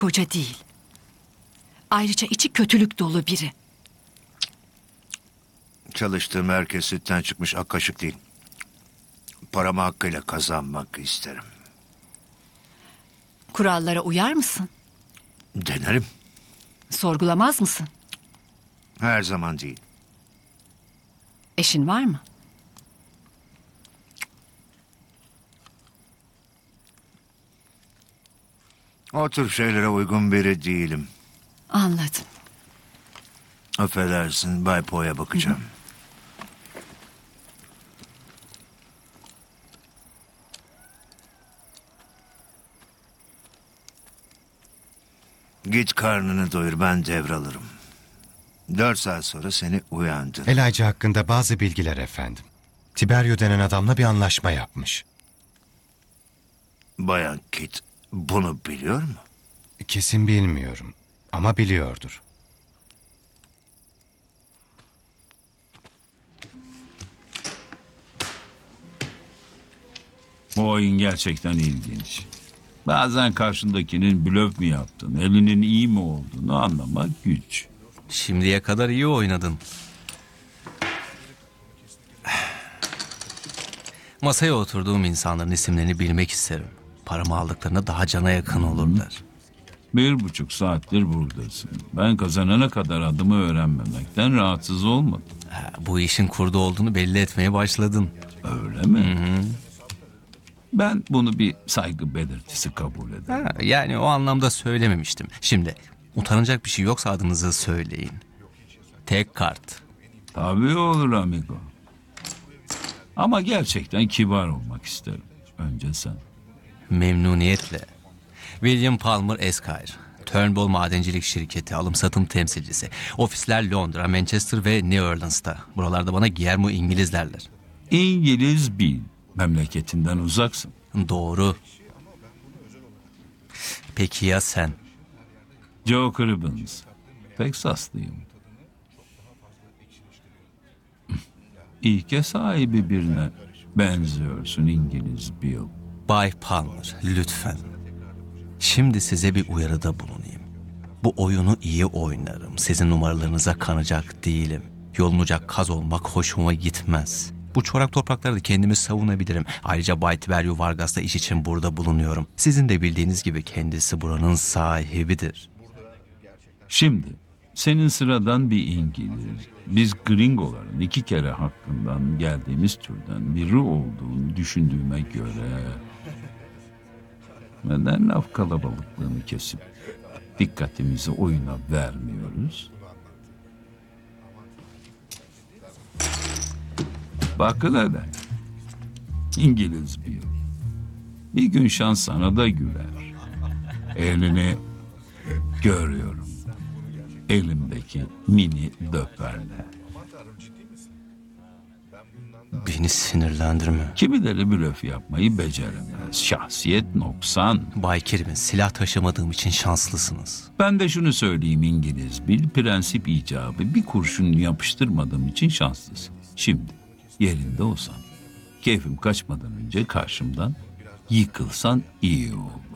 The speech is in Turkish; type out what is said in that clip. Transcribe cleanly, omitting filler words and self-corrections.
Koca değil. Ayrıca içi kötülük dolu biri. Çalıştığım herkes sütten çıkmış ak kaşık değil. Paramı hakkıyla kazanmak isterim. Kurallara uyar mısın? Denerim. Sorgulamaz mısın? Her zaman değil. Eşin var mı? O tür şeylere uygun biri değilim. Anladım. Affedersin, Bay Poe'ya bakacağım. Git karnını doyur, ben devralırım. 4 saat sonra seni uyandırırım. Elijah hakkında bazı bilgiler efendim. Tiberio denen adamla bir anlaşma yapmış. Bayan Kit bunu biliyor mu? Kesin bilmiyorum ama biliyordur. Bu oyun gerçekten ilginç. Bazen karşındakinin blöf mü yaptığını, elinin iyi mi olduğunu anlamak güç. Şimdiye kadar iyi oynadın. Masaya oturduğum insanların isimlerini bilmek isterim. Paramı aldıklarında daha cana yakın olurlar. 1,5 saattir buradasın. Ben kazanana kadar adımı öğrenmemekten rahatsız olmadım. Bu işin kurdu olduğunu belli etmeye başladın. Öyle mi? Ben bunu bir saygı belirtisi kabul ederim. Yani o anlamda söylememiştim. Şimdi utanacak bir şey yoksa adınızı söyleyin. Tek kart. Tabii olur amigo. Ama gerçekten kibar olmak isterim. Önce sen. Memnuniyetle. William Palmer Esquire. Turnbull Madencilik Şirketi, alım satım temsilcisi. Ofisler Londra, Manchester ve New Orleans'ta. Buralarda bana Guillermo İngiliz derler. İngiliz bil. Memleketinden uzaksın. Doğru. Peki ya sen? Joe Cribbins. Teksaslıyım. İlke sahibi birine benziyorsun İngiliz Bill. Bay Palmer, lütfen. Şimdi size bir uyarıda bulunayım. Bu oyunu iyi oynarım. Sizin numaralarınıza kanacak değilim. Yolunacak kaz olmak hoşuma gitmez. Bu çorak topraklarda kendimi savunabilirim. Ayrıca Bay Tiberio Vargas'la iş için burada bulunuyorum. Sizin de bildiğiniz gibi kendisi buranın sahibidir. Şimdi senin sıradan bir İngiliz, biz gringoların 2 kere hakkından geldiğimiz türden biri olduğunu düşündüğüme göre neden laf kalabalıklığını kesip dikkatimizi oyuna vermiyoruz? Bakın hele, İngiliz bir gün şans sana da güler. Elini görüyorum. Elimdeki mini döperle. Beni sinirlendirme. Kimileri blöf yapmayı beceremez. Şahsiyet noksan. Bay Kerim'in silah taşımadığım için şanslısınız. Ben de şunu söyleyeyim İngiliz bir prensip icabı bir kurşun yapıştırmadığım için şanslısın. Şimdi yerinde olsan, keyfim kaçmadan önce karşımdan yıkılsan iyi olur.